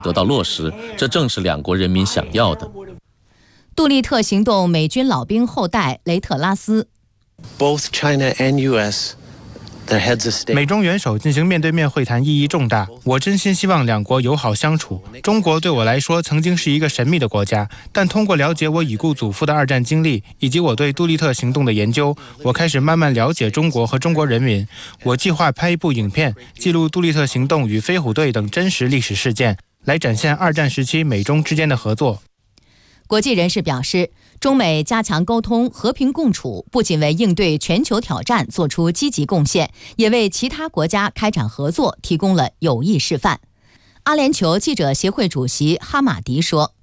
得到落实，这正是两国人民想要的。 杜立特行动美军老兵后代雷特拉斯。 Both China and U.S. 美中元首进行面对面会谈意义重大，我真心希望两国友好相处。中国对我来说曾经是一个神秘的国家，但通过了解我已故祖父的二战经历，以及我对杜立特行动的研究，我开始慢慢了解中国和中国人民。我计划拍一部影片，记录杜立特行动与飞虎队等真实历史事件，来展现二战时期美中之间的合作。 国际人士表示，中美加强沟通、和平共处，不仅为应对全球挑战做出积极贡献，也为其他国家开展合作提供了有益示范。阿联酋记者协会主席哈马迪说：“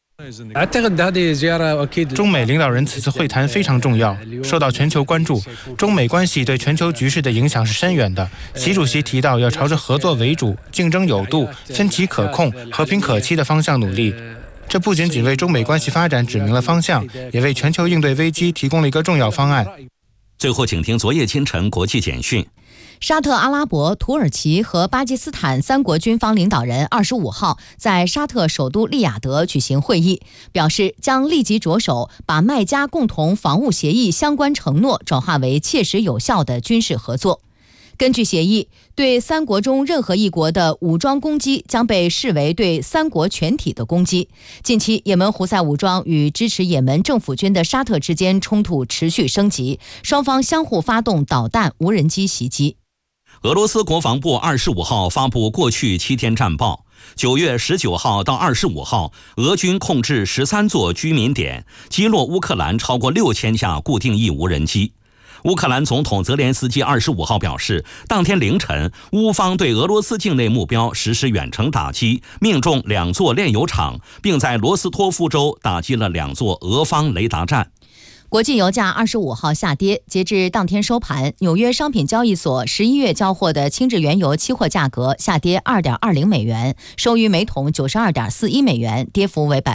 中美领导人此次会谈非常重要，受到全球关注。中美关系对全球局势的影响是深远的。习主席提到要朝着合作为主、竞争有度、分歧可控、和平可期的方向努力。这不仅仅为中美关系发展指明了方向，也为全球应对危机提供了一个重要方案。” 最后，请听昨夜今晨国际简讯。 沙特阿拉伯、土耳其和巴基斯坦三国军方领导人25号在沙特首都利雅得举行会议，表示将立即着手把麦加共同防务协议相关承诺转化为切实有效的军事合作。根据协议，对三国中任何一国的武装攻击将被视为对三国全体的攻击。近期，也门胡塞武装与支持也门政府军的沙特之间冲突持续升级，双方相互发动导弹、无人机袭击。 俄罗斯国防部25号发布过去7天战报。9月19号到25号，俄军控制13座居民点，击落乌克兰超过6000架固定翼无人机。乌克兰总统泽连斯基25号表示，当天凌晨，乌方对俄罗斯境内目标实施远程打击，命中2座炼油厂，并在罗斯托夫州打击了2座俄方雷达站。 国际油价25号下跌，截至当天收盘，纽约商品交易所11月交货的轻质原油期货价格下跌2.20美元，收于每桶92.41美元，跌幅为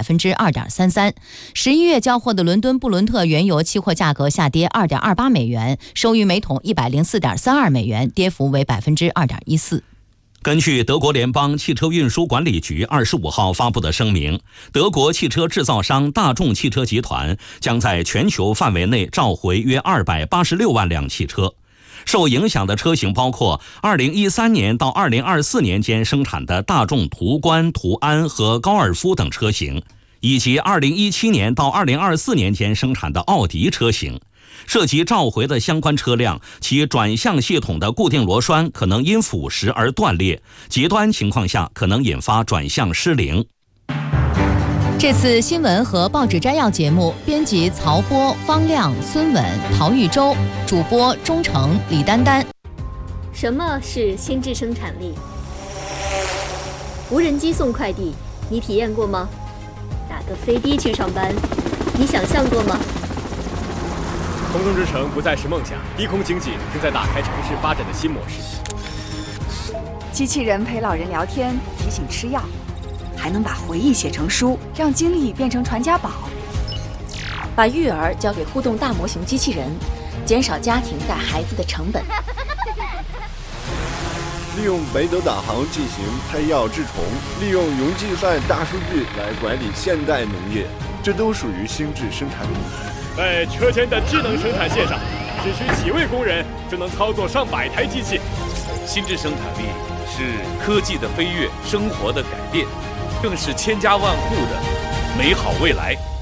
2.33%。11月交货的伦敦布伦特原油期货价格下跌2.28美元，收于每桶104.32美元，跌幅为2.14%。 根据德国联邦汽车运输管理局25号发布的声明，德国汽车制造商大众汽车集团将在全球范围内召回约286万辆汽车。受影响的车型包括2013年到2024年间生产的大众途观、途安和高尔夫等车型，以及2017年到2024年间生产的奥迪车型。涉及召回的相关车辆，其转向系统的固定螺栓可能因腐蚀而断裂，极端情况下可能引发转向失灵。 这次新闻和报纸摘要节目，编辑曹波、方亮、孙稳、陶玉洲，主播钟诚、李丹丹。 什么是心智生产力？无人机送快递，你体验过吗？打个飞的去上班，你想象过吗？ 空中之城不再是梦想，低空经济正在打开城市发展的新模式。 机器人陪老人聊天，提醒吃药，还能把回忆写成书，让经历变成传家宝。 把育儿交给互动大模型机器人，减少家庭带孩子的成本。 利用北斗导航进行配药治虫，利用云计算大数据来管理现代农业，这都属于心智生产力。 在车间的智能生产线上，只需几位工人就能操作上百台机器。 心智生产力是科技的飞跃，生活的改变，更是千家万户的美好未来。